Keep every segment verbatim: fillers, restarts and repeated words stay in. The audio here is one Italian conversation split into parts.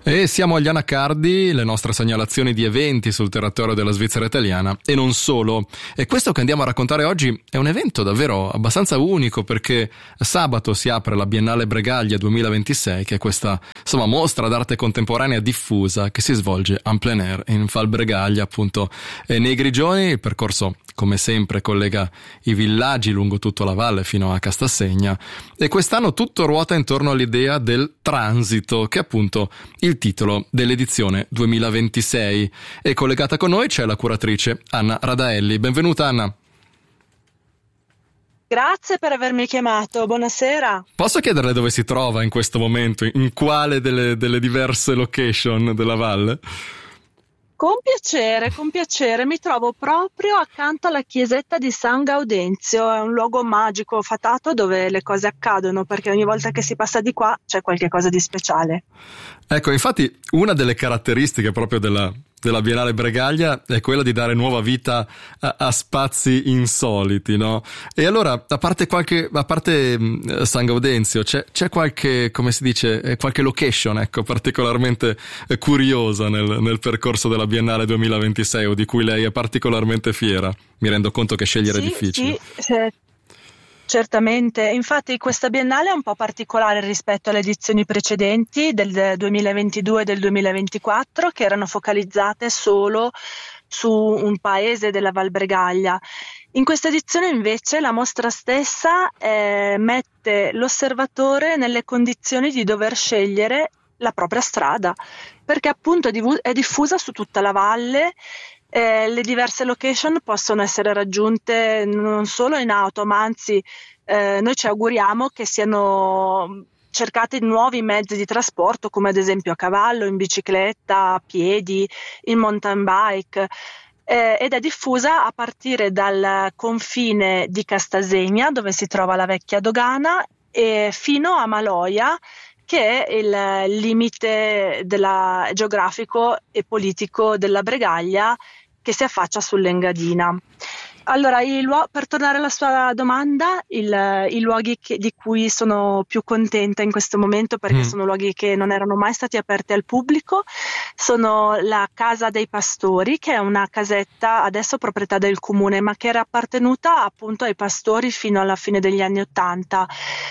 E siamo agli anacardi, le nostre segnalazioni di eventi sul territorio della Svizzera italiana e non solo. E questo che andiamo a raccontare oggi è un evento davvero abbastanza unico, perché sabato si apre la Biennale Bregaglia duemilaventisei, che è questa insomma mostra d'arte contemporanea diffusa che si svolge en plein air in Val Bregaglia, appunto e nei Grigioni. Il percorso, come sempre, collega i villaggi lungo tutta la valle fino a Castassegna, e quest'anno tutto ruota intorno all'idea del transito, che è appunto il titolo dell'edizione duemilaventisei. E collegata con noi c'è la curatrice Anna Radaelli. Benvenuta, Anna. Grazie per avermi chiamato, buonasera. Posso chiederle dove si trova in questo momento, in quale delle, delle diverse location della valle? Con piacere, con piacere, mi trovo proprio accanto alla chiesetta di San Gaudenzio, è un luogo magico, fatato, dove le cose accadono, perché ogni volta che si passa di qua c'è qualche cosa di speciale. Ecco, infatti una delle caratteristiche proprio della, della Biennale Bregaglia è quella di dare nuova vita a, a spazi insoliti, no? E allora, a parte qualche, a parte mh, San Gaudenzio, c'è, c'è qualche, come si dice, qualche location, ecco, particolarmente eh, curiosa nel, nel percorso della Biennale duemilaventisei, o di cui lei è particolarmente fiera? Mi rendo conto che scegliere sì, è difficile. Sì, sì. Certamente, infatti questa biennale è un po' particolare rispetto alle edizioni precedenti del duemilaventidue e del duemilaventiquattro, che erano focalizzate solo su un paese della Val Bregaglia. In questa edizione invece la mostra stessa eh, mette l'osservatore nelle condizioni di dover scegliere la propria strada, perché appunto è, div- è diffusa su tutta la valle. Eh, le diverse location possono essere raggiunte non solo in auto, ma anzi eh, noi ci auguriamo che siano cercati nuovi mezzi di trasporto, come ad esempio a cavallo, in bicicletta, a piedi, in mountain bike, eh, ed è diffusa a partire dal confine di Castasegna, dove si trova la vecchia dogana, e fino a Maloja, che è il limite della, geografico e politico della Bregaglia, che si affaccia sull'Engadina. Allora, i luo- per tornare alla sua domanda, il, i luoghi che, di cui sono più contenta in questo momento, perché mm. sono luoghi che non erano mai stati aperti al pubblico, sono la Casa dei Pastori, che è una casetta adesso proprietà del comune, ma che era appartenuta appunto ai pastori fino alla fine degli anni Ottanta.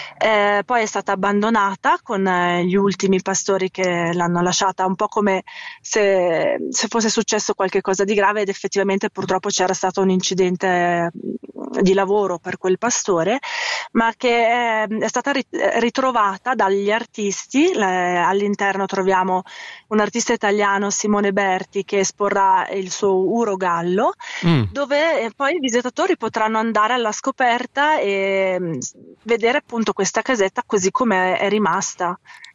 Eh, poi è stata abbandonata con eh, gli ultimi pastori che l'hanno lasciata, un po' come se, se fosse successo qualche cosa di grave, ed effettivamente purtroppo c'era stato un incidente di lavoro per quel pastore, ma che è, è stata ritrovata dagli artisti. Le, all'interno troviamo un artista italiano, Simone Berti, che esporrà il suo Urogallo, mm. dove poi i visitatori potranno andare alla scoperta e vedere appunto questa casetta così come è rimasta.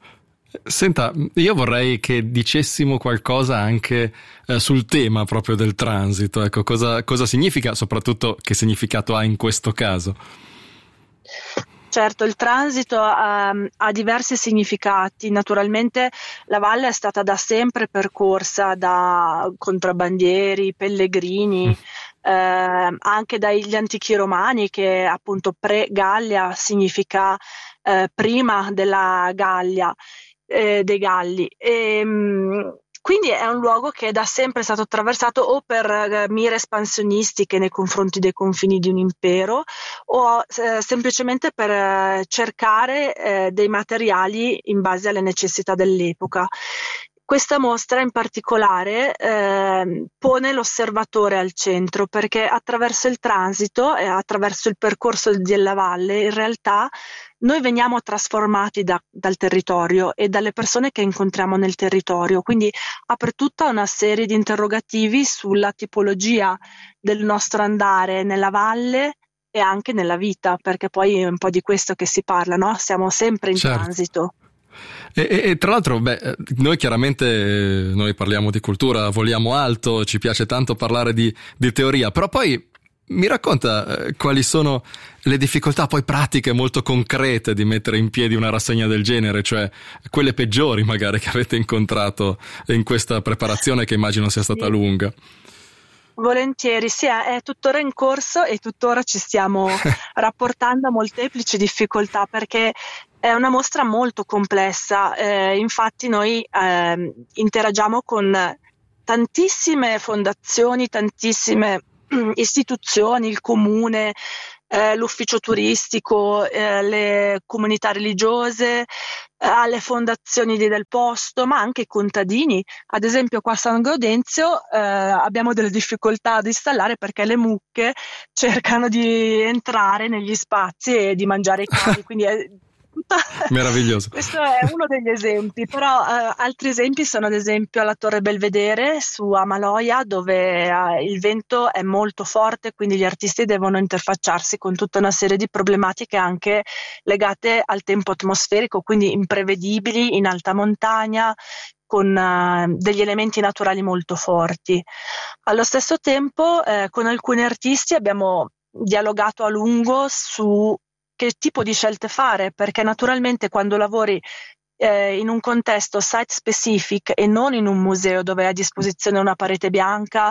Senta, io vorrei che dicessimo qualcosa anche eh, sul tema proprio del transito, ecco, cosa, cosa significa, soprattutto che significato ha in questo caso? Certo, il transito ha, ha diversi significati. Naturalmente la valle è stata da sempre percorsa da contrabbandieri, pellegrini, mm. eh, anche dagli antichi romani, che appunto pre-Gallia significa eh, prima della Gallia. Eh, dei Galli, e, mh, quindi è un luogo che da sempre è stato attraversato o per eh, mire espansionistiche nei confronti dei confini di un impero, o eh, semplicemente per eh, cercare eh, dei materiali in base alle necessità dell'epoca. Questa mostra in particolare eh, pone l'osservatore al centro, perché attraverso il transito e attraverso il percorso della valle in realtà noi veniamo trasformati da, dal territorio e dalle persone che incontriamo nel territorio, quindi apre tutta una serie di interrogativi sulla tipologia del nostro andare nella valle e anche nella vita, perché poi è un po' di questo che si parla, no? Siamo sempre in certo. transito. E, e, e tra l'altro, beh, noi chiaramente noi parliamo di cultura, voliamo alto, ci piace tanto parlare di, di teoria, però poi mi racconta eh, quali sono le difficoltà poi pratiche molto concrete di mettere in piedi una rassegna del genere, cioè quelle peggiori magari che avete incontrato in questa preparazione, che immagino sia stata sì. lunga. Volentieri, sì, è tuttora in corso e tuttora ci stiamo rapportando a molteplici difficoltà, perché È una mostra molto complessa, eh, infatti noi eh, interagiamo con tantissime fondazioni, tantissime istituzioni, il comune, eh, l'ufficio turistico, eh, le comunità religiose, eh, le fondazioni del posto, ma anche i contadini. Ad esempio qua a San Gaudenzio eh, abbiamo delle difficoltà ad installare perché le mucche cercano di entrare negli spazi e di mangiare i cavi, quindi è meraviglioso. Questo è uno degli esempi, però eh, altri esempi sono ad esempio alla Torre Belvedere su Amaloia, dove eh, il vento è molto forte, quindi gli artisti devono interfacciarsi con tutta una serie di problematiche anche legate al tempo atmosferico, quindi imprevedibili in alta montagna, con uh, degli elementi naturali molto forti. Allo stesso tempo eh, con alcuni artisti abbiamo dialogato a lungo su che tipo di scelte fare, perché naturalmente quando lavori eh, in un contesto site specific e non in un museo dove hai a disposizione una parete bianca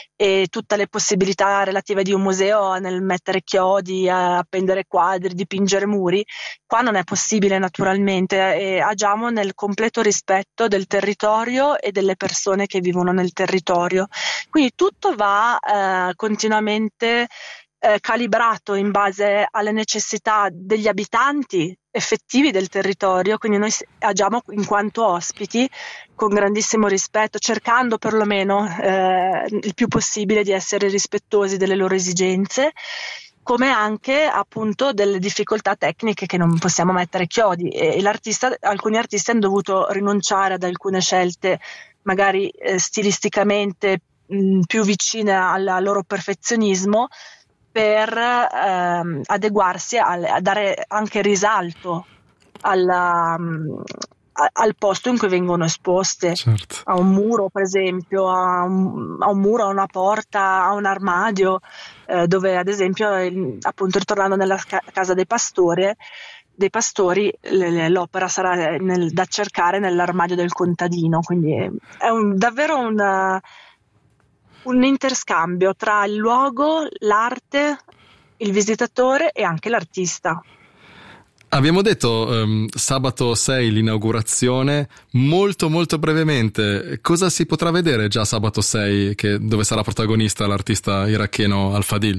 e tutte le possibilità relative di un museo nel mettere chiodi, appendere quadri, dipingere muri, qua non è possibile naturalmente, e agiamo nel completo rispetto del territorio e delle persone che vivono nel territorio, quindi tutto va eh, continuamente Eh, calibrato in base alle necessità degli abitanti effettivi del territorio, quindi noi agiamo in quanto ospiti con grandissimo rispetto, cercando perlomeno eh, il più possibile di essere rispettosi delle loro esigenze, come anche appunto delle difficoltà tecniche che non possiamo mettere chiodi, e, e l'artista, alcuni artisti hanno dovuto rinunciare ad alcune scelte magari eh, stilisticamente mh, più vicine al, al loro perfezionismo, per ehm, adeguarsi al, a dare anche risalto alla, um, a, al posto in cui vengono esposte, certo. A un muro per esempio, a un, a un muro, a una porta, a un armadio, eh, dove ad esempio il, appunto ritornando nella ca- casa dei pastori dei pastori le, l'opera sarà nel, da cercare nell'armadio del contadino, quindi è un, davvero un un interscambio tra il luogo, l'arte, il visitatore e anche l'artista. Abbiamo detto um, sabato sei l'inaugurazione, molto molto brevemente, cosa si potrà vedere già sabato sei, che, dove sarà protagonista l'artista iracheno Al-Fadil?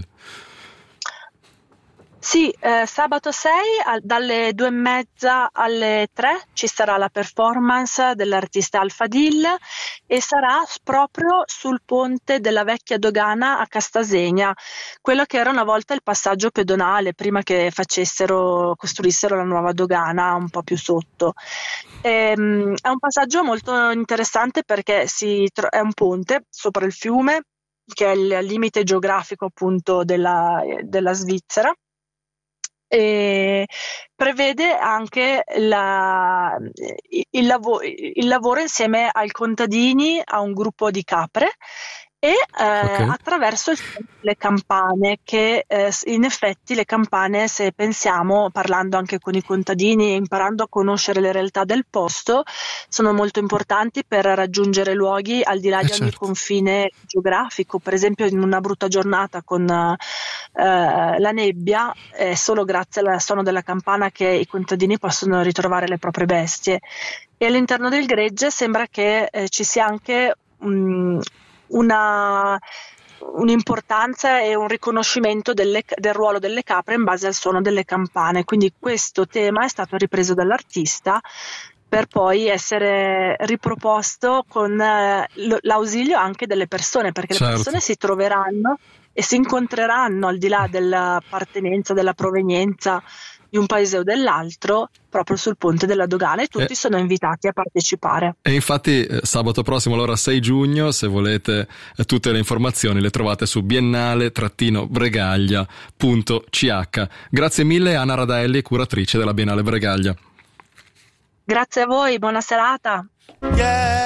Sì, eh, sabato sei al, dalle due e mezza alle tre ci sarà la performance dell'artista Al-Fadil e sarà proprio sul ponte della vecchia dogana a Castasegna, quello che era una volta il passaggio pedonale prima che facessero, costruissero la nuova dogana un po' più sotto. Ehm, è un passaggio molto interessante perché si tro- è un ponte sopra il fiume, che è il limite geografico appunto della, della Svizzera. E prevede anche la, il, lavo, il lavoro insieme ai contadini, a un gruppo di capre e eh, okay. attraverso il, le campane, che eh, in effetti le campane, se pensiamo, parlando anche con i contadini e imparando a conoscere le realtà del posto, sono molto importanti per raggiungere luoghi al di là eh di certo. ogni confine geografico. Per esempio in una brutta giornata con eh, la nebbia è solo grazie al suono della campana che i contadini possono ritrovare le proprie bestie, e all'interno del gregge sembra che eh, ci sia anche um, una un'importanza e un riconoscimento delle, del ruolo delle capre in base al suono delle campane, quindi questo tema è stato ripreso dall'artista per poi essere riproposto con eh, l'ausilio anche delle persone, perché certo. le persone si troveranno e si incontreranno al di là dell'appartenenza, della provenienza di un paese o dell'altro, proprio sul ponte della dogana, e tutti eh, sono invitati a partecipare. E infatti eh, sabato prossimo, allora sei giugno, se volete eh, tutte le informazioni le trovate su biennale bregaglia punto c h. Grazie mille Anna Radaelli, curatrice della Biennale Bregaglia. Grazie a voi, buona serata. Yeah.